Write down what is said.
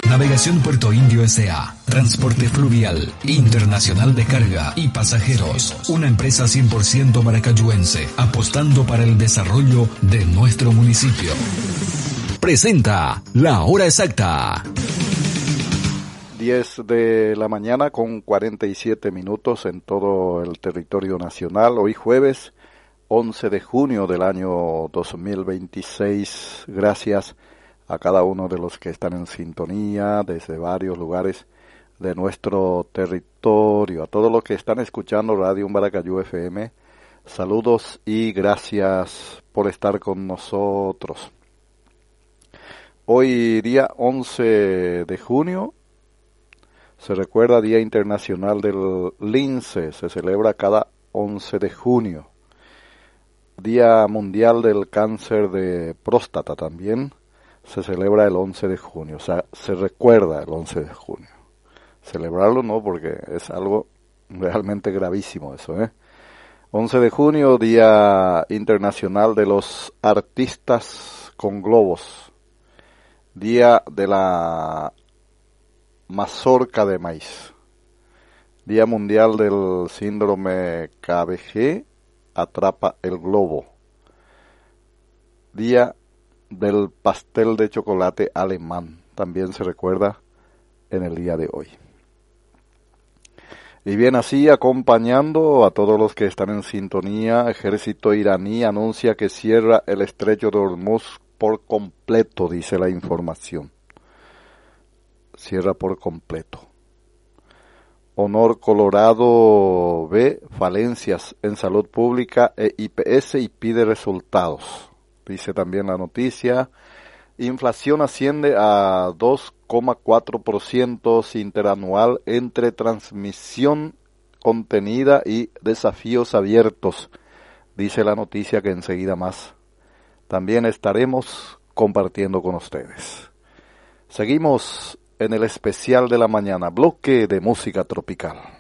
Navegación Puerto Indio S.A. Transporte fluvial, internacional de carga y pasajeros. Una empresa 100% maracayuense, apostando para el desarrollo de nuestro municipio. Presenta La Hora Exacta. 10 de la mañana con 47 minutos en todo el territorio nacional. Hoy jueves 11 de junio del año 2026. Gracias a cada uno de los que están en sintonía desde varios lugares de nuestro territorio. A todos los que están escuchando Radio Maracayú FM, saludos y gracias por estar con nosotros. Hoy día 11 de junio se recuerda Día Internacional del Lince, se celebra cada 11 de junio. Día Mundial del Cáncer de Próstata también se celebra el 11 de junio, o sea, se recuerda el 11 de junio. Celebrarlo no, porque es algo realmente gravísimo eso, 11 de junio, Día Internacional de los Artistas con Globos. Día de la mazorca de maíz. Día Mundial del Síndrome KBG, atrapa el globo. Día del pastel de chocolate alemán, también se recuerda en el día de hoy. Y bien, así acompañando a todos los que están en sintonía, ejército iraní anuncia que cierra el estrecho de Hormuz por completo, dice la información. Cierra por completo. Honor Colorado ve falencias en salud pública e IPS y pide resultados. Dice también la noticia, inflación asciende a 2,4% interanual entre transmisión contenida y desafíos abiertos. Dice la noticia que enseguida más también estaremos compartiendo con ustedes. Seguimos en el especial de la mañana, bloque de música tropical.